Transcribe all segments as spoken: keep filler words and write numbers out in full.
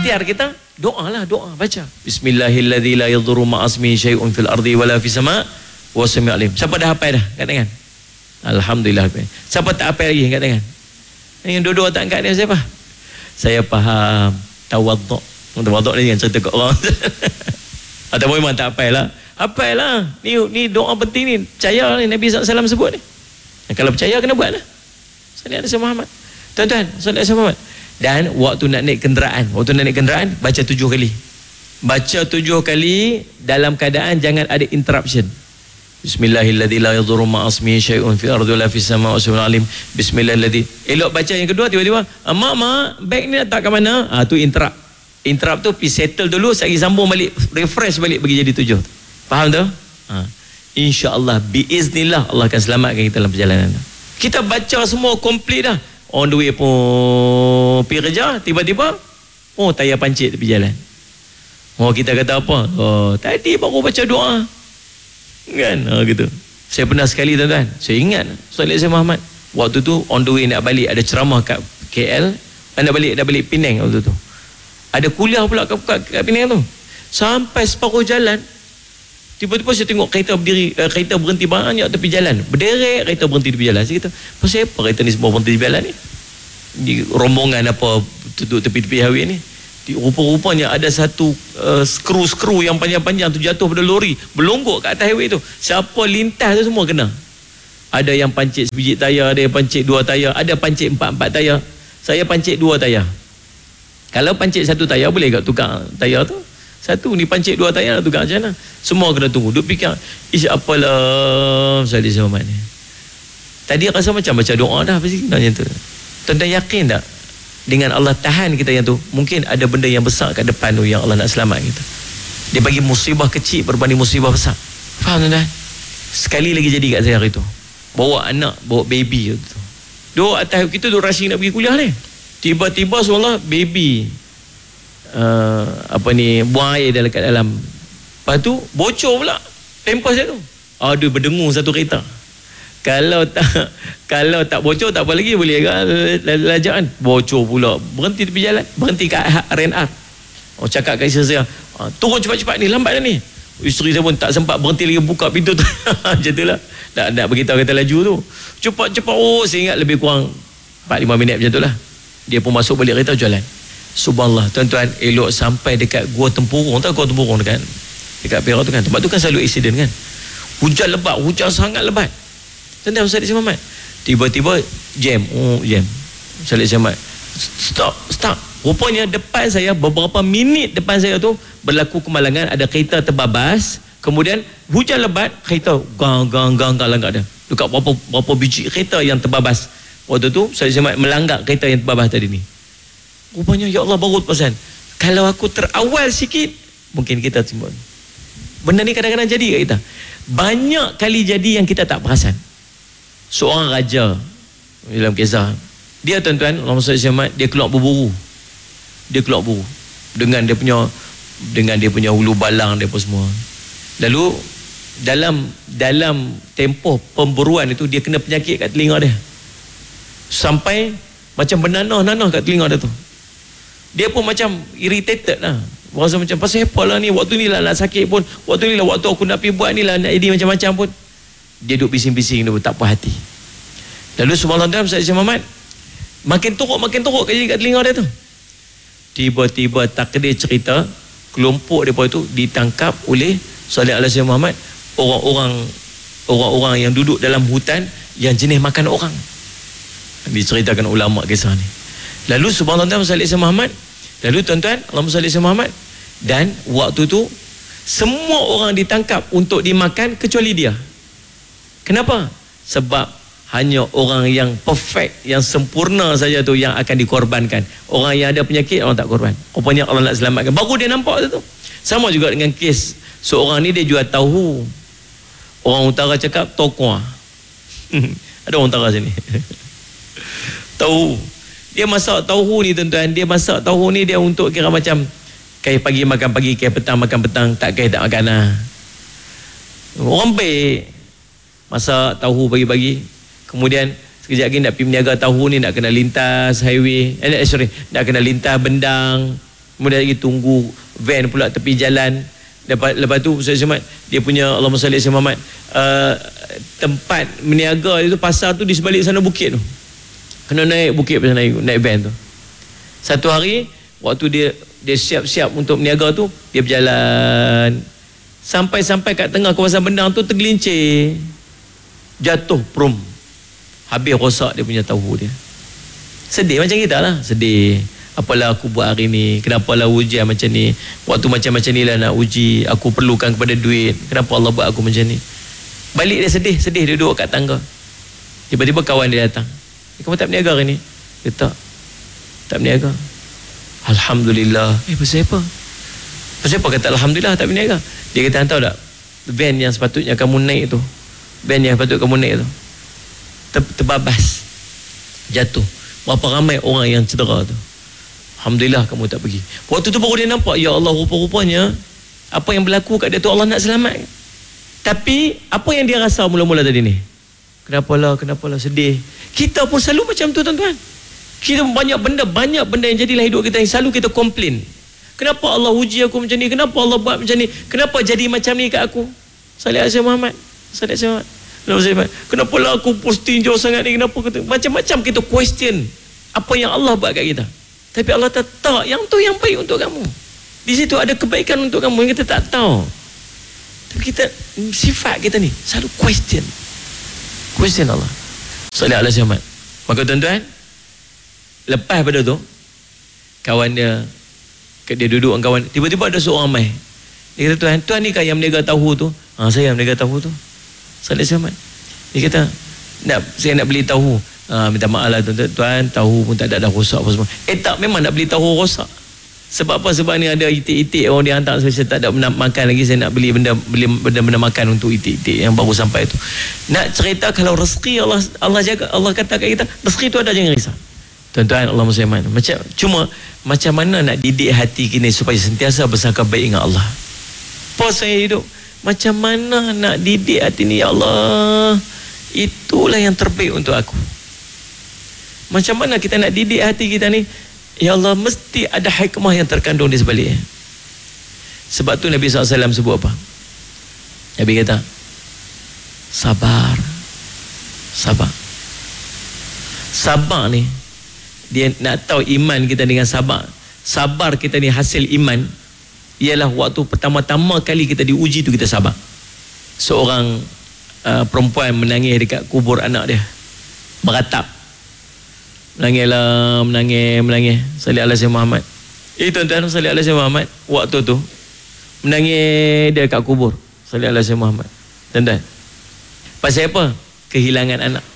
ikhtiar kita, doalah, doa, baca. Bismillahilladzi la yadhurru ma'asmihi syai'un fil ardi wala fis sama' wa sami'ul alim. Siapa dah hafal dah? Angkat tangan. Alhamdulillah. Siapa tak hafal lagi? Angkat tangan. Yang dua-dua tak angkat ni siapa? Saya faham. Tawaduk. Tawaduk ni yang cerita kat orang. Atau memang tak hafal lah. Hafal lah. Ni, ni doa penting ni. Percaya ni Nabi sallallahu alaihi wasallam sebut ni. Kalau percaya kena buat lah. Salih alaihi Muhammad. Tuan-tuan, salih alaihi Muhammad. Dan waktu nak naik kenderaan, waktu nak naik kenderaan, baca tujuh kali. Baca tujuh kali dalam keadaan jangan ada interruption. Bismillahilladzi la yadhurru ma'asmihi syai'un fil ardi wala fis sama'i wa huwal alim. Bismillahilladzi. Elok baca yang kedua, tiba-tiba, mak mak, beg ni letak ke mana? Ah tu interrupt. Interrupt tu pergi settle dulu, sekali sambung balik, refresh balik bagi jadi tujuh. Faham tu? Ha. Insya-Allah biiznillah Allah akan selamatkan kita dalam perjalanan. Kita baca semua komplit dah. On the way pun pergi kerja, tiba-tiba oh tayar pancit tepi jalan. Oh kita kata apa? Oh tadi baru baca doa. Kan? Oh gitu. Saya pernah sekali tuan-tuan, saya ingat Salih Alaihi Muhammad. Waktu tu on the way nak balik ada ceramah kat K L, nak balik nak balik Penang waktu tu. Ada kuliah pula kat, kat, kat Penang tu. Sampai separuh jalan, tiba-tiba saya tengok kereta berdiri, uh, kereta berhenti banyak tepi jalan. Berderet kereta berhenti tepi jalan. Saya kata, pasal apa kereta ni semua berhenti tepi jalan ni? Di rombongan apa duduk tepi-tepi highway ni. Di, rupa-rupanya ada satu uh, skru-skru yang panjang-panjang tu jatuh pada lori, berlonggok kat atas highway tu. Siapa lintas tu semua kena. Ada yang pancit sebiji tayar, ada yang pancit dua tayar, ada pancit empat-empat tayar. Saya pancit dua tayar. Kalau pancit satu tayar boleh tak tukar tayar tu? Satu ni pancit dua tayar nak tukar macam mana? Semua kena tunggu. Duk fikir, ish apalah Salih Muhammad ni. Tadi rasa macam baca doa dah pasti macam tu. Tuan-tuan yakin tak dengan Allah tahan kita yang tu, mungkin ada benda yang besar kat depan tu yang Allah nak selamat kita. Dia bagi musibah kecil berbanding musibah besar. Faham tuan-tuan? Sekali lagi jadi kat saya hari tu. Bawa anak, bawa baby tu. Duk atas kita tu rushing nak pergi kuliah ni. Tiba-tiba seolah baby uh, apa ni buang air dalam kat dalam. Lepas tu bocor pula pampers dia tu. Aduh berdengung satu kereta. Kalau tak kalau tak bocor tak apa lagi boleh lajaan. Bocor pula. Berhenti tepi jalan, berhenti kat R and R. Oh cakap kat isteri saya, ah, turun cepat-cepat ni, lambat dah ni. Isteri saya pun tak sempat berhenti lagi buka pintu tu. Macam itulah. Tak nak beritahu kata laju tu. Cepat-cepat, oh saya ingat lebih kurang empat lima minit macam itulah. Dia pun masuk balik kereta jalan. Subhanallah, tuan-tuan, elok sampai dekat Gua Tempurung. Tahu Gua Tempurung dekat dekat Perak tu kan. Tempat tu kan selalu accident kan. Hujan lebat, hujan sangat lebat. Tuan-tuan, Salih Muhammad tiba-tiba jam, oh jam. Salih Muhammad stop, stop. Rupanya depan saya, beberapa minit depan saya tu berlaku kemalangan, ada kereta terbabas. Kemudian hujan lebat, kereta gang gang gang gang langgar dah. Dekat berapa berapa biji kereta yang terbabas. Waktu tu Salih Muhammad melanggar kereta yang terbabas tadi ni. Rupanya ya Allah baru perasan. Kalau aku terawal sikit, mungkin kita timbul. Benda ni kadang-kadang jadi kat kita. Banyak kali jadi yang kita tak perasan. Seorang raja dalam kisah, dia tuan-tuan, Allahumma salli Muhammad, dia keluar berburu. Dia keluar berburu dengan dia punya dengan dia punya hulu balang dia apa semua. Lalu dalam dalam tempoh pemburuan itu dia kena penyakit kat telinga dia. Sampai macam bernanah-nanah kat telinga dia tu. Dia pun macam irritated lah. Rasa macam pasal apa lah ni, waktu ni lah nak sakit pun, waktu ni lah waktu aku nak pergi buat ni lah nak jadi macam-macam pun. Dia duduk bising-bising tu, tak puas hati. Lalu subhanallah Salih Muhammad makin teruk makin teruk kat telinga dia tu. Tiba-tiba takdir cerita kelompok depa itu ditangkap oleh Salih Alaihi Muhammad, orang-orang orang-orang yang duduk dalam hutan yang jenis makan orang. Diceritakan ulama kisah ni. Lalu subhanallah Salih Muhammad, lalu tuan-tuan, Allahumma salli ala Muhammad, dan waktu tu semua orang ditangkap untuk dimakan kecuali dia. Kenapa? Sebab hanya orang yang perfect, yang sempurna saja tu yang akan dikorbankan. Orang yang ada penyakit, orang tak korban. Rupanya Allah nak selamatkan. Baru dia nampak tu. Sama juga dengan kes seorang ni, dia jual tahu. Orang utara cakap tokuah. Ada orang utara sini. Tahu. Dia masak tahu ni tuan-tuan. Dia masak tahu ni dia untuk kira macam kai pagi makan pagi, kai petang makan petang, tak kai tak makan lah. Orang baik. Masak tahu bagi-bagi. Kemudian sekejap lagi nak pergi meniaga tahu ni, nak kena lintas highway, eh, sorry, nak kena lintas bendang. Kemudian lagi tunggu van pula tepi jalan. Lepas, lepas tu Ustaz Somad, dia punya Allahumma salli alaihi Muhammad, uh, tempat meniaga itu, pasar tu di sebalik sana bukit tu. Kena naik bukit pasal naik, naik van tu. Satu hari waktu dia dia siap-siap untuk meniaga tu, dia berjalan sampai-sampai kat tengah kawasan bendang tu tergelincir, jatuh prum, habis rosak dia punya tahu dia. Sedih macam kita lah, sedih. Apalah aku buat hari ni, kenapalah ujian macam ni, waktu macam-macam ni lah nak uji, aku perlukan kepada duit, kenapa Allah buat aku macam ni. Balik dia sedih, sedih dia duduk kat tangga. Tiba-tiba kawan dia datang, kamu tak berniaga hari ni? Dia tak, tak berniaga. Alhamdulillah. Eh pasal apa? Pasal apa kata Alhamdulillah tak berniaga? Dia kata, tahu tak, van yang sepatutnya kamu naik tu, van yang sepatutnya kamu naik tu ter, terbabas, jatuh. Berapa ramai orang yang cedera tu. Alhamdulillah kamu tak pergi. Waktu tu baru dia nampak, ya Allah, rupa-rupanya apa yang berlaku kat dia tu Allah nak selamatkan. Tapi apa yang dia rasa mula-mula tadi ni? Kenapalah, kenapalah, sedih. Kita pun selalu macam tu tuan-tuan. Kita banyak benda, banyak benda yang jadilah hidup kita yang selalu kita komplain. Kenapa Allah uji aku macam ni? Kenapa Allah buat macam ni? Kenapa jadi macam ni kat aku? Salih Asyik Muhammad. Salih Asyik Muhammad. Kenapalah aku posting jauh sangat ni? Kenapa? Macam-macam kita question apa yang Allah buat kat kita. Tapi Allah tak tahu yang tu yang baik untuk kamu. Di situ ada kebaikan untuk kamu yang kita tak tahu. Tapi kita, sifat kita ni selalu question. Question Allah. Salih Asyik Muhammad. Maka tuan-tuan, lepas pada tu, kawan dia, dia duduk dengan kawan, tiba-tiba ada seorang mai. Dia kata, tuan, tuan ni kan yang meniaga tahu tu? Ha, saya yang meniaga tahu tu. Salih Muhammad. Dia kata, nak, saya nak beli tahu. Ha, minta maaf lah tuan, tuan, tahu pun tak ada, dah rosak apa semua. Eh tak, memang nak beli tahu rosak. Sebab apa? Sebab ni ada itik-itik orang dia hantar, saya tak ada makan lagi, saya nak beli benda beli benda-benda makan untuk itik-itik yang baru sampai tu. Nak cerita kalau rezeki Allah Allah jaga, Allah kata kat kita, rezeki tu ada, jangan risau. Tuan-tuan, Allah musliman. Macam cuma macam mana nak didik hati kita supaya sentiasa bersangka baik dengan Allah. Apa saya hidup? Macam mana nak didik hati ni, ya Allah? Itulah yang terbaik untuk aku. Macam mana kita nak didik hati kita ni? Ya Allah, mesti ada hikmah yang terkandung di sebaliknya. Sebab tu Nabi sallallahu alaihi wasallam sebut apa? Nabi kata, sabar. Sabar. Sabar ni, dia nak tahu iman kita dengan sabar. Sabar kita ni hasil iman. Ialah waktu pertama-tama kali kita diuji tu kita sabar. Seorang uh, perempuan menangis dekat kubur anak dia, meratap. Menangislah, menangis, menangis. Salih alaihi Muhammad. Eh tuan-tuan, salih alaihi Muhammad. Waktu tu menangis dia kat kubur. Salih alaihi Muhammad. Tuan-tuan, pasal apa? Kehilangan anak.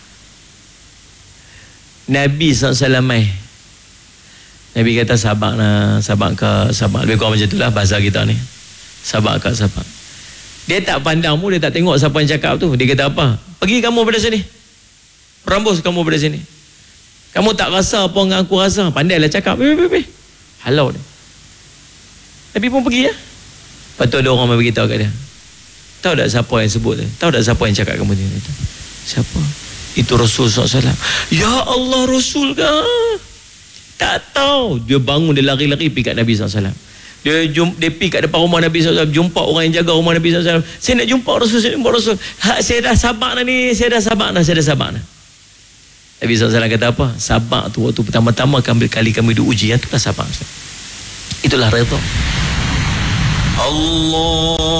Nabi sallallahu alaihi wasallam, Nabi kata sabar lah, sabar ke, sabar. Lebih kurang macam itulah bahasa kita ni. Sabar ke, sabar. Dia tak pandang mu, dia tak tengok siapa yang cakap tu. Dia kata apa? Pergi kamu pada sini. Rambus kamu pada sini. Kamu tak rasa apa yang aku rasa. Pandailah cakap. Pergi, pergi, pergi. Halau dia. Nabi pun pergi ya. Lepas tu ada orang yang beritahu kat dia. Tahu tak siapa yang sebut tu? Tahu tak siapa yang cakap kamu ni? Siapa? Itu Rasul sallallahu alaihi wasallam. Ya Allah, Rasul ke? Tak tahu. Dia bangun, dia lari-lari pergi kat Nabi sallallahu alaihi wasallam. Dia jumpa, dia pergi kat depan rumah Nabi sallallahu alaihi wasallam, jumpa orang yang jaga rumah Nabi sallallahu alaihi wasallam. Saya nak jumpa Rasul, saya nak jumpa Rasul. Ha, saya dah sabar dah ni, saya dah sabar dah, saya dah sabar dah. Nabi sallallahu alaihi wasallam kata apa? Sabar tu waktu pertama-tama kali kami diuji, yang itulah sabar. Itulah redha. Allah